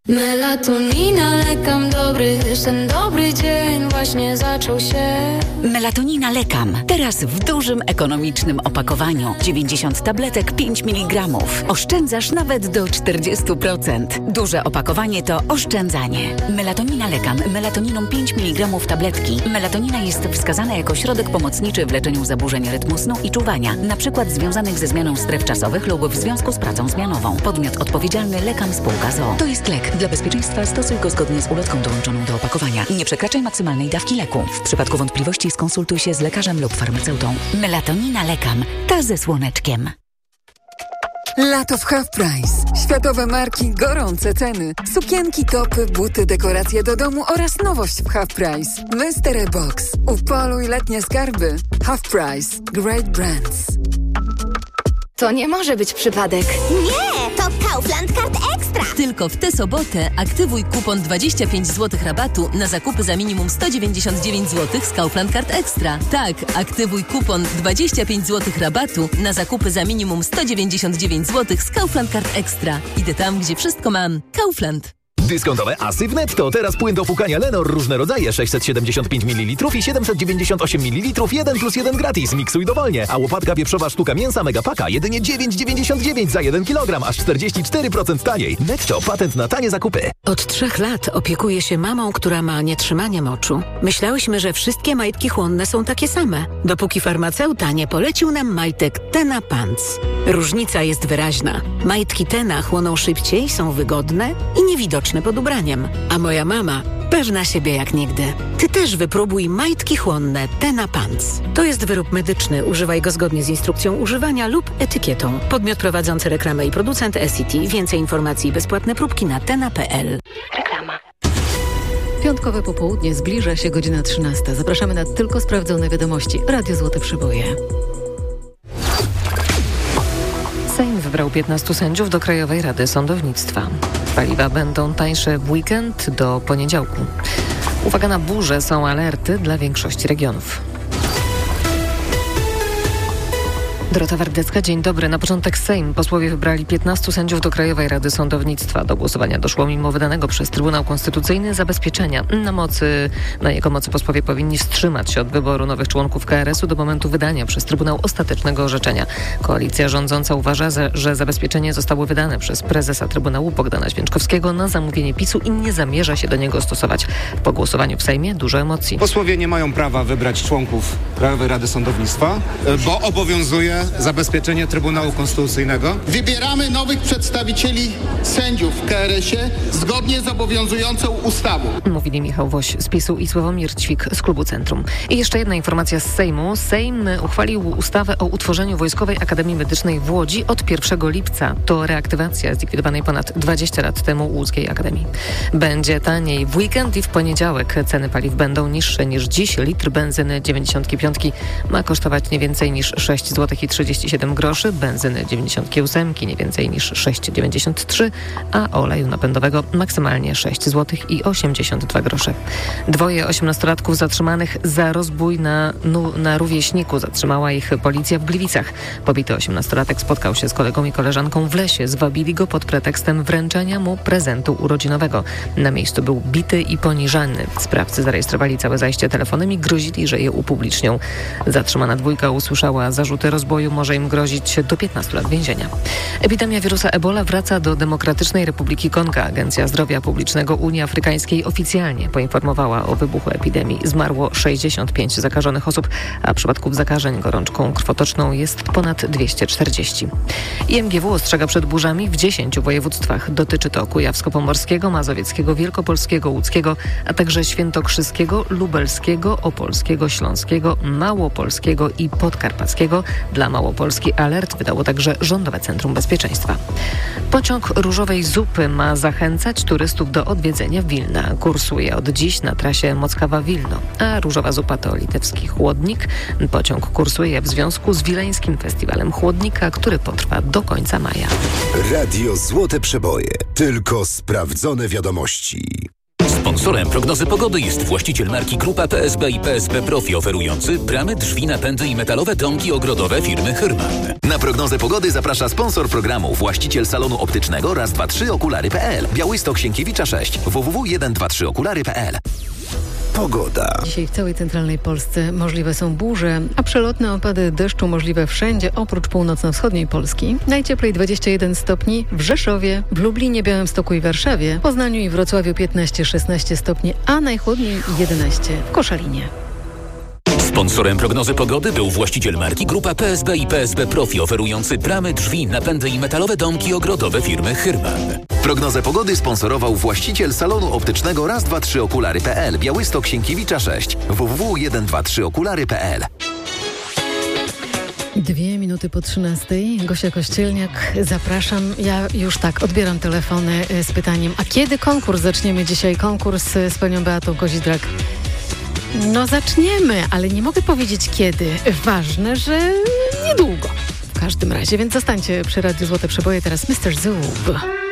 Melatonina, lekam dobry, ten dobry dzień właśnie zaczął się. Melatonina Lekam. Teraz w dużym, ekonomicznym opakowaniu. 90 tabletek, 5 mg. Oszczędzasz nawet do 40%. Duże opakowanie to oszczędzanie. Melatonina Lekam. Melatoniną 5 mg tabletki. Melatonina jest wskazana jako środek pomocniczy w leczeniu zaburzeń rytmu snu i czuwania, na przykład związanych ze zmianą stref czasowych lub w związku z pracą zmianową. Podmiot odpowiedzialny Lekam Spółka z.o.o. To jest lek. Dla bezpieczeństwa stosuj go zgodnie z ulotką dołączoną do opakowania. Nie przekraczaj maksymalnej dawki leku. W przypadku wątpliwości skonsultuj się z lekarzem lub farmaceutą. Melatonina Lekam. Ta ze słoneczkiem. Lato w Half Price. Światowe marki, gorące ceny. Sukienki, topy, buty, dekoracje do domu oraz nowość w Half Price. Mystery Box. Upoluj letnie skarby. Half Price. Great brands. To nie może być przypadek. Nie, to Kaufland Card Extra. Tylko w tę sobotę aktywuj kupon 25 zł rabatu na zakupy za minimum 199 zł z Kaufland Card Extra. Tak, aktywuj kupon 25 zł rabatu na zakupy za minimum 199 zł z Kaufland Card Extra. Idę tam, gdzie wszystko mam. Kaufland. Dyskontowe Asy w Netto. Teraz płyn do płukania Lenor różne rodzaje 675 ml i 798 ml 1+1 gratis. Miksuj dowolnie. A łopatka wieprzowa sztuka mięsa Megapaka jedynie 9,99 za 1 kg, aż 44% taniej. Netto, patent na tanie zakupy. Od 3 lat opiekuję się mamą, która ma nietrzymanie moczu. Myślałyśmy, że wszystkie majtki chłonne są takie same, dopóki farmaceuta nie polecił nam majtek Tena Pants. Różnica jest wyraźna. Majtki Tena chłoną szybciej, są wygodne i niewidoczne pod ubraniem. A moja mama pewna siebie jak nigdy. Ty też wypróbuj majtki chłonne Tena Pants. To jest wyrób medyczny. Używaj go zgodnie z instrukcją używania lub etykietą. Podmiot prowadzący reklamę i producent SCT. Więcej informacji i bezpłatne próbki na tena.pl. Reklama. Piątkowe popołudnie, zbliża się godzina 13. Zapraszamy na tylko sprawdzone wiadomości. Radio Złote Przyboje. Sejm wybrał 15 sędziów do Krajowej Rady Sądownictwa. Paliwa będą tańsze w weekend do poniedziałku. Uwaga na burze, są alerty dla większości regionów. Dorota Wardecka, dzień dobry. Na początek Sejm posłowie wybrali 15 sędziów do Krajowej Rady Sądownictwa. Do głosowania doszło mimo wydanego przez Trybunał Konstytucyjny zabezpieczenia. Na jego mocy posłowie powinni wstrzymać się od wyboru nowych członków KRS-u do momentu wydania przez Trybunał ostatecznego orzeczenia. Koalicja rządząca uważa, że zabezpieczenie zostało wydane przez prezesa Trybunału Bogdana Święczkowskiego na zamówienie PiS-u i nie zamierza się do niego stosować. Po głosowaniu w Sejmie dużo emocji. Posłowie nie mają prawa wybrać członków Krajowej Rady Sądownictwa, bo obowiązuje zabezpieczenie Trybunału Konstytucyjnego. Wybieramy nowych przedstawicieli sędziów w KRS-ie zgodnie z obowiązującą ustawą. Mówili Michał Woś z PiS-u i Sławomir Ćwik z Klubu Centrum. I jeszcze jedna informacja z Sejmu. Sejm uchwalił ustawę o utworzeniu Wojskowej Akademii Medycznej w Łodzi od 1 lipca. To reaktywacja zlikwidowanej ponad 20 lat temu Łódzkiej Akademii. Będzie taniej w weekend i w poniedziałek. Ceny paliw będą niższe niż dziś. Litr benzyny 95 ma kosztować nie więcej niż 6 zł i 37 groszy, benzyny 98 nie więcej niż 6,93, a oleju napędowego maksymalnie 6 zł i 82 grosze. 2 18-latków zatrzymanych za rozbój na rówieśniku. Zatrzymała ich policja w Gliwicach. Pobity 18-latek spotkał się z kolegą i koleżanką w lesie. Zwabili go pod pretekstem wręczenia mu prezentu urodzinowego. Na miejscu był bity i poniżany. Sprawcy zarejestrowali całe zajście telefonem i grozili, że je upublicznią. Zatrzymana dwójka usłyszała zarzuty rozboju, może im grozić do 15 lat więzienia. Epidemia wirusa Ebola wraca do Demokratycznej Republiki Konga. Agencja Zdrowia Publicznego Unii Afrykańskiej oficjalnie poinformowała o wybuchu epidemii. Zmarło 65 zakażonych osób, a przypadków zakażeń gorączką krwotoczną jest ponad 240. IMGW ostrzega przed burzami w 10 województwach. Dotyczy to Kujawsko-Pomorskiego, Mazowieckiego, Wielkopolskiego, Łódzkiego, a także Świętokrzyskiego, Lubelskiego, Opolskiego, Śląskiego, Małopolskiego i Podkarpackiego. Dla Małopolski alert wydało także Rządowe Centrum Bezpieczeństwa. Pociąg Różowej Zupy ma zachęcać turystów do odwiedzenia Wilna. Kursuje od dziś na trasie Mockawa-Wilno, a Różowa Zupa to litewski chłodnik. Pociąg kursuje w związku z Wileńskim Festiwalem Chłodnika, który potrwa do końca maja. Radio Złote Przeboje. Tylko sprawdzone wiadomości. Sponsorem prognozy pogody jest właściciel marki Grupa PSB i PSB Profi, oferujący bramy, drzwi, napędy i metalowe domki ogrodowe firmy Hyrman. Na prognozę pogody zaprasza sponsor programu, właściciel salonu optycznego Raz, 2, 3 okulary.pl. Białystok, Sienkiewicza 6. www.123okulary.pl. Pogoda. Dzisiaj w całej centralnej Polsce możliwe są burze, a przelotne opady deszczu możliwe wszędzie oprócz północno-wschodniej Polski. Najcieplej 21 stopni w Rzeszowie, w Lublinie, Białymstoku i Warszawie, Poznaniu i Wrocławiu 15-16 stopni, a najchłodniej 11 w Koszalinie. Sponsorem prognozy pogody był właściciel marki Grupa PSB i PSB Profi, oferujący bramy, drzwi, napędy i metalowe domki ogrodowe firmy Hyrman. Prognozę pogody sponsorował właściciel salonu optycznego Raz, 2, 3 okulary.pl. Białystok, Sienkiewicza 6. www.123okulary.pl. 2 minuty po 13:00. Gosia Kościelniak, zapraszam. Ja już tak odbieram telefony z pytaniem, a kiedy konkurs? Zaczniemy dzisiaj konkurs z panią Beatą Kozidrak. No zaczniemy, ale nie mogę powiedzieć kiedy. Ważne, że niedługo. W każdym razie, więc zostańcie przy Radiu Złote Przeboje. Teraz Mr. Zub.